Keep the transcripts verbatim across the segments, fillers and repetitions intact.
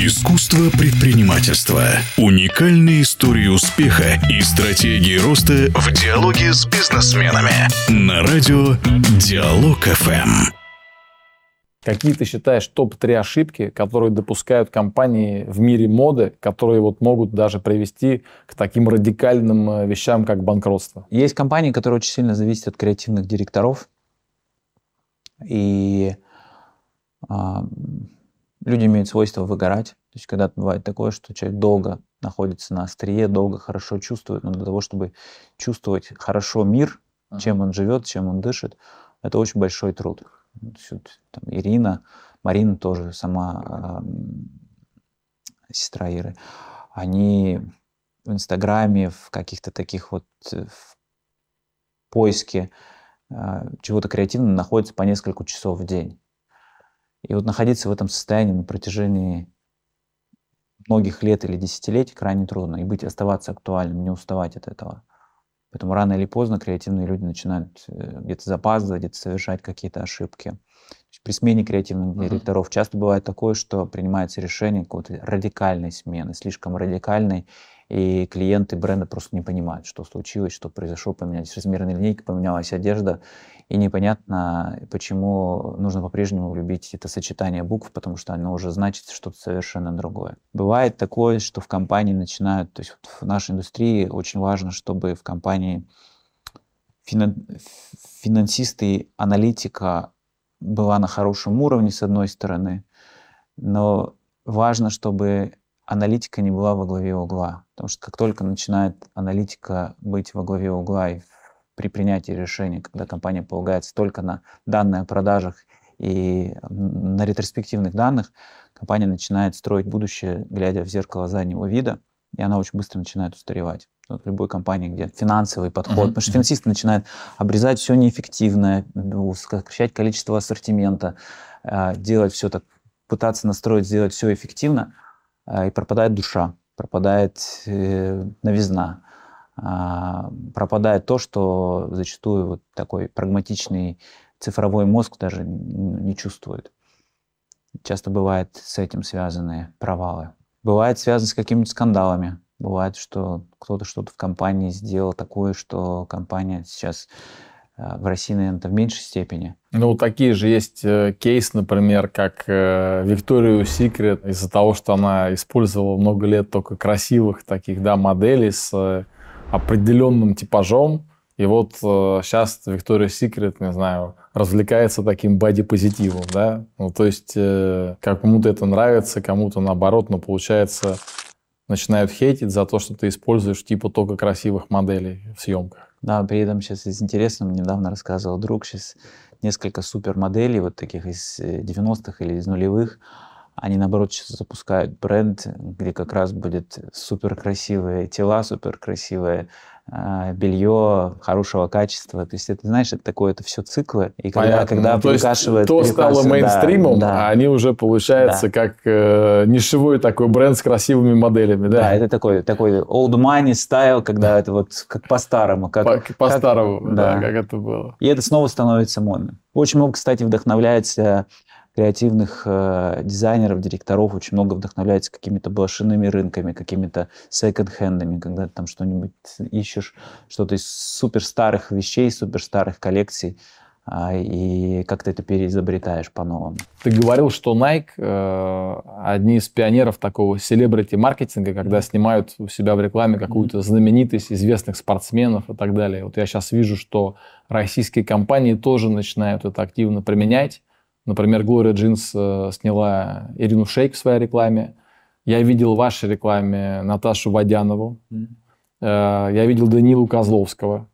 Искусство предпринимательства. Уникальные истории успеха и стратегии роста в диалоге с бизнесменами. На радио Диалог эф эм. Какие ты считаешь топ-три ошибки, которые допускают компании в мире моды, которые вот могут даже привести к таким радикальным вещам, как банкротство? Есть компании, которые очень сильно зависят от креативных директоров. И а, люди имеют свойство выгорать. То есть когда бывает такое, что человек долго находится на острие, долго хорошо чувствует, но для того, чтобы чувствовать хорошо мир, uh-huh. чем он живет, чем он дышит, это очень большой труд. Там, Ирина, Марина тоже, сама э, сестра Иры, они в Инстаграме, в каких-то таких вот в поиске э, чего-то креативного находятся по несколько часов в день. И вот находиться в этом состоянии на протяжении многих лет или десятилетий крайне трудно. И быть, оставаться актуальным, не уставать от этого. Поэтому рано или поздно креативные люди начинают где-то запаздывать, где-то совершать какие-то ошибки. При смене креативных директоров uh-huh. часто бывает такое, что принимается решение какой-то радикальной смены, слишком радикальной, и клиенты бренда просто не понимают, что случилось, что произошло, поменялись размерные линейки, поменялась одежда, и непонятно, почему нужно по-прежнему любить это сочетание букв, потому что оно уже значит что-то совершенно другое. Бывает такое, что в компании начинают, то есть вот в нашей индустрии очень важно, чтобы в компании финан, финансисты и аналитика была на хорошем уровне, с одной стороны, но важно, чтобы аналитика не была во главе угла, потому что как только начинает аналитика быть во главе угла и при принятии решений, когда компания полагается только на данные о продажах и на ретроспективных данных, компания начинает строить будущее, глядя в зеркало заднего вида, и она очень быстро начинает устаревать. Вот в любой компании, где финансовый подход, uh-huh. потому что финансисты начинают обрезать все неэффективное, сокращать количество ассортимента, делать все так, пытаться настроить, сделать все эффективно, и пропадает душа, пропадает новизна, пропадает то, что зачастую вот такой прагматичный цифровой мозг даже не чувствует. Часто бывает с этим связаны провалы. Бывает связано с какими-то скандалами. Бывает, что кто-то что-то в компании сделал такое, что компания сейчас в России, наверное, в меньшей степени. Ну, такие же есть кейсы, например, как Victoria's Secret. Из-за того, что она использовала много лет только красивых таких, да, моделей с определенным типажом. И вот сейчас Victoria's Secret, не знаю, развлекается таким боди-позитивом, да. Ну, то есть, как кому-то это нравится, кому-то наоборот, но получается... начинают хейтить за то, что ты используешь типа только красивых моделей в съемках. Да, при этом сейчас из интересного, недавно рассказывал друг, сейчас несколько супермоделей, вот таких из девяностых или из нулевых, они наоборот сейчас запускают бренд, где как раз будет суперкрасивые тела, суперкрасивые э, белье хорошего качества. То есть это, знаешь, это такое, это все циклы. И когда, когда ну, то прикашивает... То стало мейнстримом, да, да. а они уже, получается, да. как э, нишевой такой бренд с красивыми моделями. Да, да это такой, такой old money style, когда это вот как по-старому. Как, по, по-старому, как, да, да, как это было. И это снова становится модным. Очень много, кстати, вдохновляется... креативных э, дизайнеров, директоров очень много вдохновляется какими-то блошиными рынками, какими-то секонд-хендами, когда ты там что-нибудь ищешь, что-то из суперстарых вещей, суперстарых коллекций, э, и как-то это переизобретаешь по-новому. Ты говорил, что Nike э, одни из пионеров такого селебрити-маркетинга, когда mm-hmm. снимают у себя в рекламе какую-то mm-hmm. знаменитость известных спортсменов и так далее. Вот я сейчас вижу, что российские компании тоже начинают это активно применять. Например, Gloria Jeans э, сняла Ирину Шейк в своей рекламе. Я видел в вашей рекламе Наташу Водянову. Mm-hmm. Э, я видел Данилу Козловского.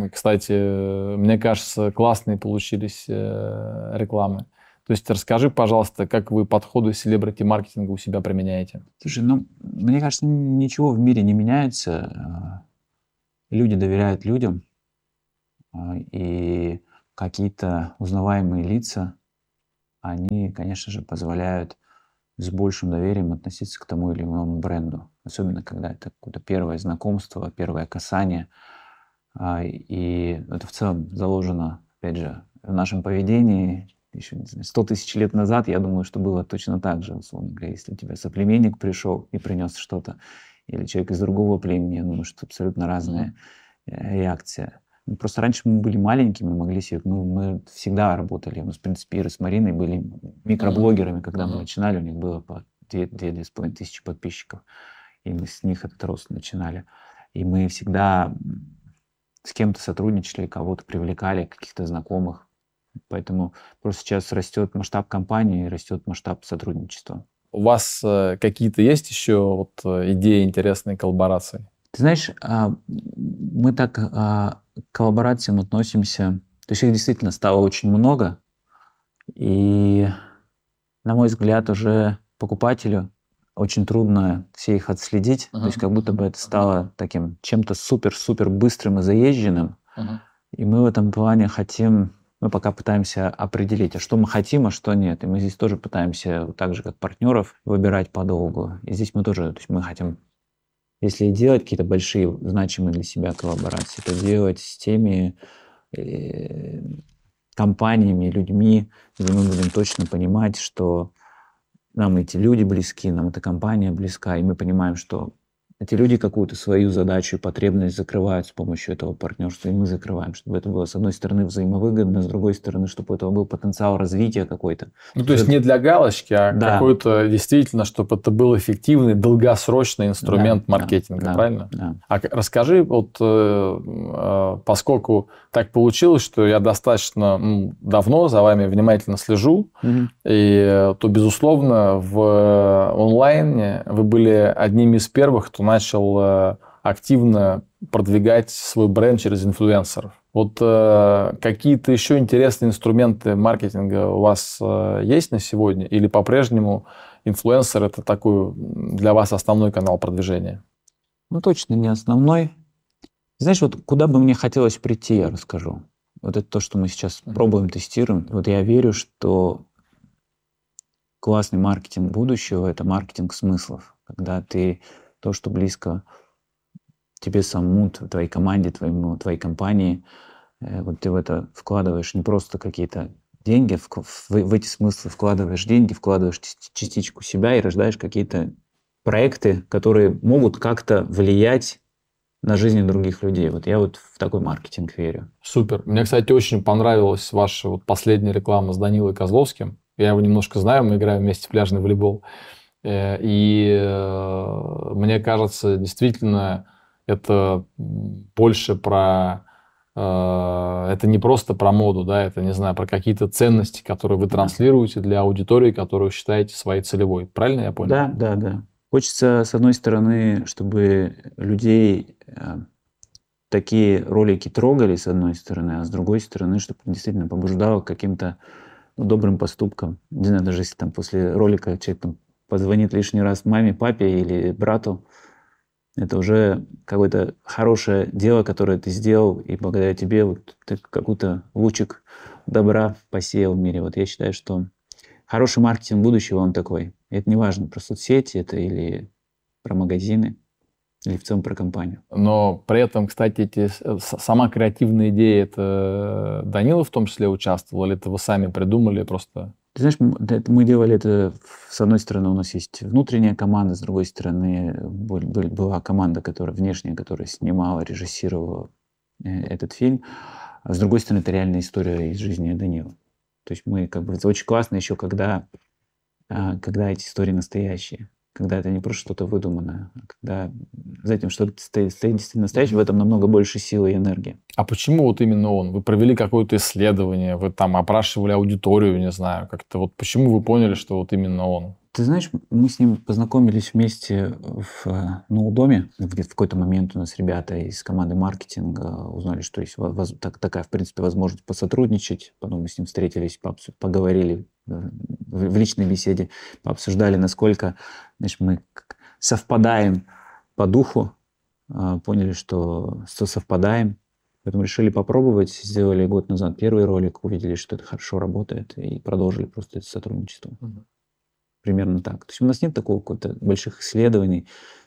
Кстати, мне кажется, классные получились э, рекламы. То есть расскажи, пожалуйста, как вы подходы селебрити-маркетинга у себя применяете? Слушай, ну, мне кажется, ничего в мире не меняется. Люди доверяют людям. И какие-то узнаваемые лица, они, конечно же, позволяют с большим доверием относиться к тому или иному бренду. Особенно, когда это какое-то первое знакомство, первое касание. И это в целом заложено, опять же, в нашем поведении, еще, не знаю, сто тысяч лет назад, я думаю, что было точно так же, условно говоря. Если у тебя соплеменник пришел и принес что-то, или человек из другого племени, я думаю, что абсолютно разная mm-hmm. реакция. Просто раньше мы были маленькими, могли себе, ну, мы всегда работали. У нас, в принципе, Ира с Мариной были микроблогерами, когда mm-hmm. мы начинали, у них было по две-две с половиной тысячи подписчиков. И мы с них этот рост начинали. И мы всегда с кем-то сотрудничали, кого-то привлекали, каких-то знакомых. Поэтому просто сейчас растет масштаб компании, растет масштаб сотрудничества. У вас э, какие-то есть еще вот, идеи интересной коллаборации? Ты знаешь, а, мы так а, к коллаборациям относимся. То есть их действительно стало очень много. И, на мой взгляд, уже покупателю очень трудно все их отследить. Uh-huh. То есть как будто бы это стало таким чем-то супер-супер быстрым и заезженным. Uh-huh. И мы в этом плане хотим... Мы пока пытаемся определить, а что мы хотим, а что нет. И мы здесь тоже пытаемся, так же как партнеров, выбирать подолгу. И здесь мы тоже, то есть мы хотим, если делать какие-то большие, значимые для себя коллаборации, то делать с теми э, компаниями, людьми, где мы будем точно понимать, что нам эти люди близки, нам эта компания близка, и мы понимаем, что эти люди какую-то свою задачу и потребность закрывают с помощью этого партнерства, и мы закрываем, чтобы это было, с одной стороны, взаимовыгодно, с другой стороны, чтобы у этого был потенциал развития какой-то. Ну, то есть это... не для галочки, а да. какой-то действительно, чтобы это был эффективный, долгосрочный инструмент да, маркетинга, да, правильно? Да. А расскажи, вот э, поскольку так получилось, что я достаточно ну, давно за вами внимательно слежу, угу. и то, безусловно, в онлайне вы были одними из первых, кто начал активно продвигать свой бренд через инфлюенсеров. Вот э, какие-то еще интересные инструменты маркетинга у вас э, есть на сегодня? Или по-прежнему инфлюенсер – это такой для вас основной канал продвижения? Ну, точно не основной. Знаешь, вот куда бы мне хотелось прийти, я расскажу. Вот это то, что мы сейчас mm-hmm. пробуем, тестируем. Вот я верю, что классный маркетинг будущего – это маркетинг смыслов. Когда ты то, что близко тебе самому, твоей команде, твоему, твоей компании, вот ты в это вкладываешь не просто какие-то деньги, в, в, в эти смыслы вкладываешь деньги, вкладываешь частичку себя и рождаешь какие-то проекты, которые могут как-то влиять на жизнь других людей. Вот я вот в такой маркетинг верю. Супер. Мне, кстати, очень понравилась ваша вот последняя реклама с Данилой Козловским. Я его немножко знаю, мы играем вместе в пляжный волейбол. И мне кажется, действительно, это больше про... Это не просто про моду, да, это, не знаю, про какие-то ценности, которые вы транслируете для аудитории, которую считаете своей целевой. Правильно я понял? Да, да, да. Хочется, с одной стороны, чтобы людей такие ролики трогали, с одной стороны, а с другой стороны, чтобы действительно побуждало к каким-то ну, добрым поступкам. Не знаю, даже если там после ролика человек там позвонит лишний раз маме, папе или брату, это уже какое-то хорошее дело, которое ты сделал, и благодаря тебе вот ты какой-то лучик добра посеял в мире. Вот я считаю, что хороший маркетинг будущего, он такой. И это не важно, про соцсети это или про магазины, или в целом про компанию. Но при этом, кстати, эти, сама креативная идея, это Данила в том числе участвовал, или это вы сами придумали просто... Ты знаешь, мы делали это, с одной стороны, у нас есть внутренняя команда, с другой стороны, была команда, которая внешняя, которая снимала, режиссировала этот фильм, а с другой стороны, это реальная история из жизни Данила. То есть мы, как бы, это очень классно еще, когда, когда эти истории настоящие, когда это не просто что-то выдуманное, а когда за этим что-то стоит, стоит действительно настоящее, в этом намного больше силы и энергии. А почему вот именно он? Вы провели какое-то исследование, вы там опрашивали аудиторию, не знаю, как-то вот почему вы поняли, что вот именно он? Ты знаешь, мы с ним познакомились вместе в Ноудоме. В какой-то момент у нас ребята из команды маркетинга узнали, что есть такая, в принципе, возможность посотрудничать. Потом мы с ним встретились, поговорили в личной беседе, пообсуждали, насколько, знаешь, мы совпадаем по духу, поняли, что совпадаем. Поэтому решили попробовать, сделали год назад первый ролик, увидели, что это хорошо работает, и продолжили просто это сотрудничество. Угу. Примерно так. То есть у нас нет такого какого-то больших исследований.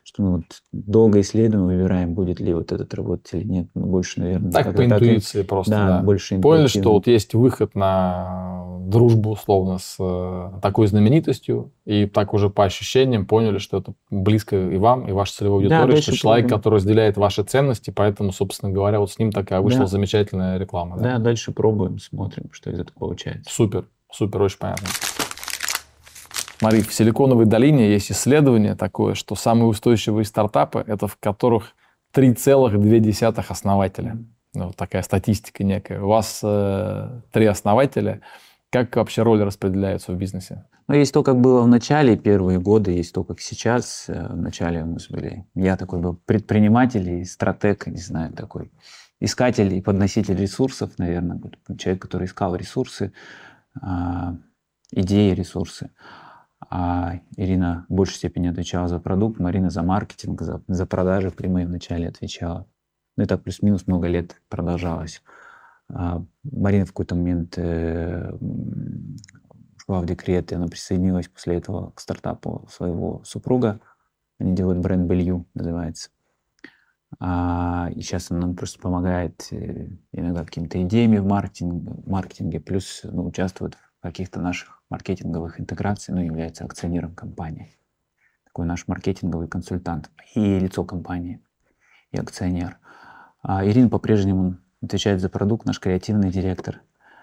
что мы вот долго исследуем, выбираем, будет ли вот этот работать или нет. Мы больше, наверное... Так по интуиции так, просто, да. да. Больше поняли, что вот есть выход на дружбу, условно, с такой знаменитостью, и так уже по ощущениям поняли, что это близко и вам, и вашей целевой аудитории, да, что человек, пробуем. Который разделяет ваши ценности, поэтому, собственно говоря, вот с ним такая вышла да. замечательная реклама. Да? да, дальше пробуем, смотрим, что из этого получается. Супер, супер, очень понятно. Смотри, в Силиконовой долине есть исследование такое, что самые устойчивые стартапы – это в которых три целых две десятых основателя. Ну, вот такая статистика некая. У вас э, три основателя. Как вообще роли распределяются в бизнесе? Ну, есть то, как было в начале, первые годы, есть то, как сейчас. В начале у нас были... Я такой был предприниматель и стратег, не знаю, такой искатель и подноситель ресурсов, наверное. Человек, который искал ресурсы, идеи, ресурсы. А Ирина в большей степени отвечала за продукт, Марина за маркетинг, за, за продажи прямые вначале отвечала. Ну и так плюс-минус много лет продолжалось. А Марина в какой-то момент э, ушла в декрет, и она присоединилась после этого к стартапу своего супруга. Они делают бренд Белью, называется. А, и сейчас она нам просто помогает э, иногда какими-то идеями в маркетинге, маркетинге плюс ну, участвует в каких-то наших маркетинговых интеграций, ну, является акционером компании. Такой наш маркетинговый консультант и лицо компании, и акционер. А Ирина по-прежнему отвечает за продукт, наш креативный директор.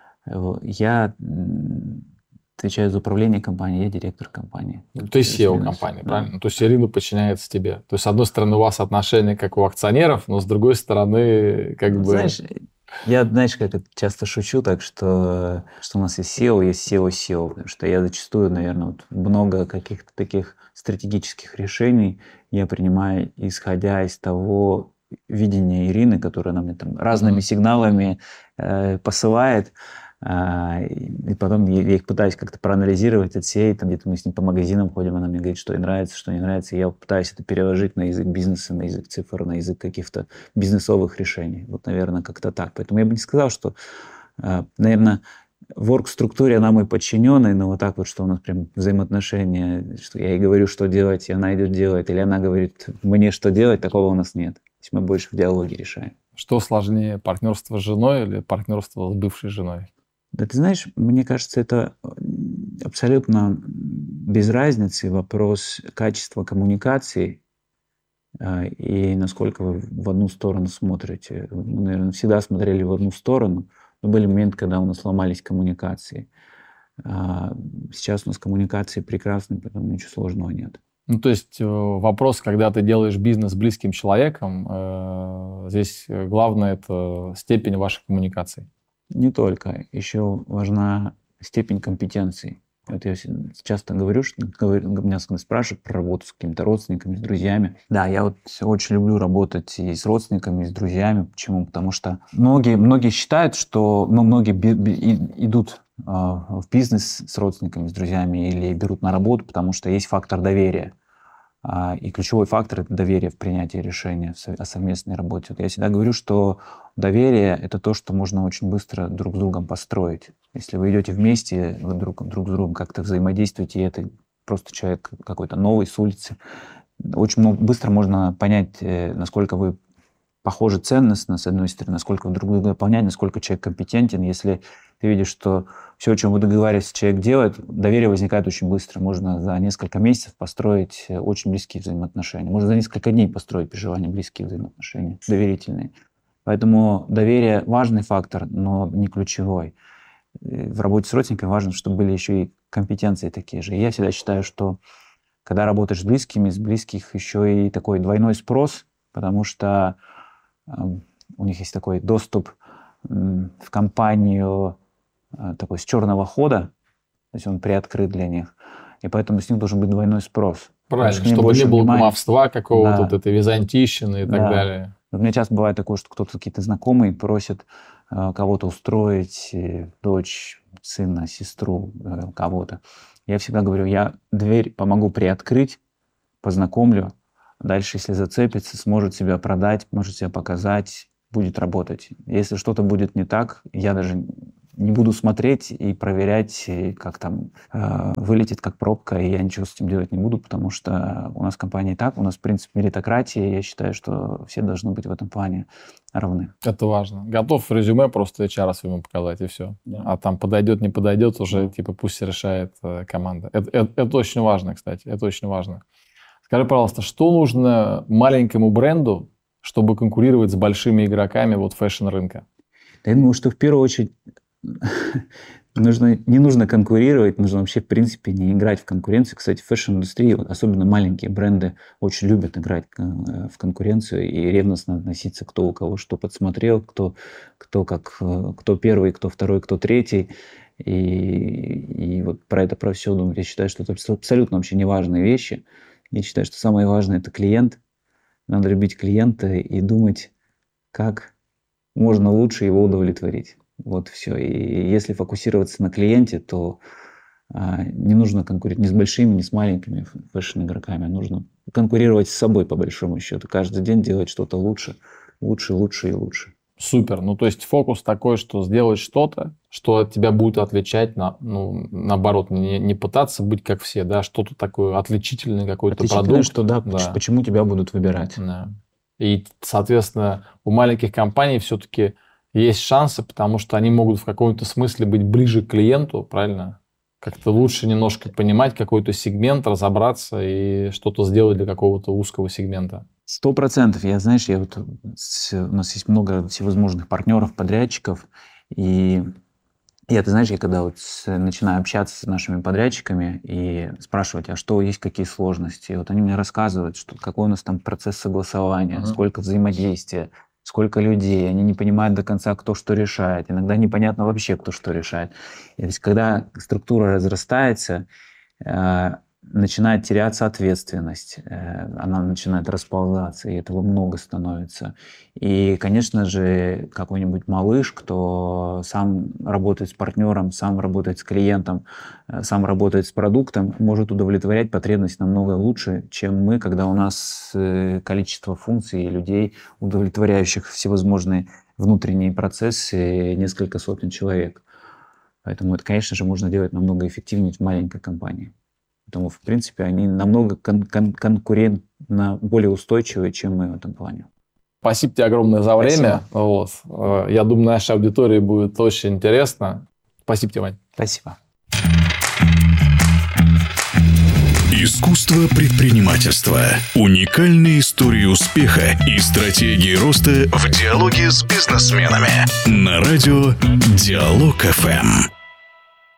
Я отвечаю за управление компанией, я директор компании. Ты си и о компании, да. Правильно? То есть Ирина подчиняется тебе. То есть, с одной стороны, у вас отношения как у акционеров, но с другой стороны, как ну, бы... Знаешь, я, знаешь, как это часто шучу, так что, что у нас есть си и о, есть си и о си и о, потому что я зачастую, наверное, вот много каких-то таких стратегических решений я принимаю, исходя из того видения Ирины, которая она мне там разными mm-hmm. сигналами э, посылает, э, и потом я, я их пытаюсь как-то проанализировать, отсеять, там где-то мы с ней по магазинам ходим, она мне говорит, что ей нравится, что не нравится, и я пытаюсь это переложить на язык бизнеса, на язык цифр, на язык каких-то бизнесовых решений. Вот, наверное, как-то так. Поэтому я бы не сказал, что, э, наверное, в орг-структуре она мой подчиненный, но вот так вот, что у нас прям взаимоотношения, что я ей говорю, что делать, и она идет делать, или она говорит мне, что делать, такого у нас нет. То есть мы больше в диалоге решаем. Что сложнее, партнерство с женой или партнерство с бывшей женой? Да ты знаешь, мне кажется, это абсолютно без разницы вопрос качества коммуникации и насколько вы в одну сторону смотрите. Мы, наверное, всегда смотрели в одну сторону, но были моменты, когда у нас ломались коммуникации. Сейчас у нас коммуникации прекрасные, поэтому ничего сложного нет. Ну, то есть вопрос, когда ты делаешь бизнес с близким человеком, э, здесь главное – это степень вашей коммуникации. Не только. Еще важна степень компетенции. Вот я часто говорю, что меня спрашивают про работу с какими-то родственниками, с друзьями. Да, я вот очень люблю работать и с родственниками, и с друзьями. Почему? Потому что многие, многие считают, что ну, многие би- би- идут э, в бизнес с родственниками, с друзьями или берут на работу, потому что есть фактор доверия. И ключевой фактор – это доверие в принятии решения о совместной работе. Вот я всегда говорю, что доверие – это то, что можно очень быстро друг с другом построить. Если вы идете вместе, вы друг, друг с другом как-то взаимодействуете, и это просто человек какой-то новый с улицы, очень много, быстро можно понять, насколько вы похожи ценностно, с одной стороны, насколько вы друг друга дополняете, насколько человек компетентен. Если ты видишь, что все, о чем вы договариваетесь, человек делает, доверие возникает очень быстро. Можно за несколько месяцев построить очень близкие взаимоотношения. Можно за несколько дней построить при желании близкие взаимоотношения, доверительные. Поэтому доверие – важный фактор, но не ключевой. В работе с родственниками важно, чтобы были еще и компетенции такие же. И я всегда считаю, что когда работаешь с близкими, с близких еще и такой двойной спрос, потому что у них есть такой доступ в компанию такой с черного хода, то есть он приоткрыт для них, и поэтому с них должен быть двойной спрос. Правильно, чтобы не было кумовства какого-то, да. Вот этой византийщины и да. так далее. У меня часто бывает такое, что кто-то, какие-то знакомые просят кого-то устроить, дочь, сына, сестру, кого-то. Я всегда говорю, я дверь помогу приоткрыть, познакомлю, дальше, если зацепится, сможет себя продать, может себя показать, будет работать. Если что-то будет не так, я даже не буду смотреть и проверять, и как там э, вылетит как пробка, и я ничего с этим делать не буду, потому что у нас компания и так, у нас принцип меритократии, и я считаю, что все должны быть в этом плане равны. Это важно. Готов резюме просто эйч ар своему показать, и все. Да. А там подойдет, не подойдет, уже типа пусть решает э, команда. Это, это, это очень важно, кстати, это очень важно. Скажи, пожалуйста, что нужно маленькому бренду, чтобы конкурировать с большими игроками вот фэшн-рынка? Я думаю, что в первую очередь нужно, не нужно конкурировать, нужно вообще, в принципе, не играть в конкуренцию. Кстати, в фэшн-индустрии, особенно маленькие бренды, очень любят играть в конкуренцию и ревностно относиться, кто у кого что подсмотрел, кто, кто, как, кто первый, кто второй, кто третий. И, и вот про это, про все думать. Я считаю, что это абсолютно вообще неважные вещи. Я считаю, что самое важное – это клиент. Надо любить клиента и думать, как можно лучше его удовлетворить. Вот все. И если фокусироваться на клиенте, то а, не нужно конкурировать ни с большими, ни с маленькими фэшн-игроками. Нужно конкурировать с собой, по большому счету. Каждый день делать что-то лучше, лучше, лучше и лучше. Супер. Ну, то есть фокус такой, что сделать что-то, что от тебя будет отличать, на, ну, наоборот, не, не пытаться быть как все, да, что-то такое отличительное, какой-то продукт. Что, да, да, почему тебя будут выбирать. Да. И, соответственно, у маленьких компаний все-таки есть шансы, потому что они могут в каком-то смысле быть ближе к клиенту, правильно? Как-то лучше немножко понимать какой-то сегмент, разобраться и что-то сделать для какого-то узкого сегмента. Сто процентов. Я, знаешь, я вот, с, у нас есть много всевозможных партнеров, подрядчиков, и я, ты знаешь, я когда вот с, начинаю общаться с нашими подрядчиками и спрашивать, а что есть, какие сложности, вот они мне рассказывают, что какой у нас там процесс согласования, uh-huh. сколько взаимодействия, сколько людей, они не понимают до конца, кто что решает, иногда непонятно вообще, кто что решает. И, то есть, когда структура разрастается, э, начинает теряться ответственность, она начинает расползаться, и этого много становится. И, конечно же, какой-нибудь малыш, кто сам работает с партнером, сам работает с клиентом, сам работает с продуктом, может удовлетворять потребность намного лучше, чем мы, когда у нас количество функций и людей, удовлетворяющих всевозможные внутренние процессы, несколько сотен человек. Поэтому это, конечно же, можно делать намного эффективнее в маленькой компании. Поэтому, в принципе, они намного кон- кон- конкурентно более устойчивые, чем мы в этом плане. Спасибо тебе огромное за время. Вот. Я думаю, нашей аудитории будет очень интересно. Спасибо тебе, Вань. Спасибо. Искусство предпринимательства. Уникальные истории успеха и стратегии роста в диалоге с бизнесменами. На радио Диалог эф эм.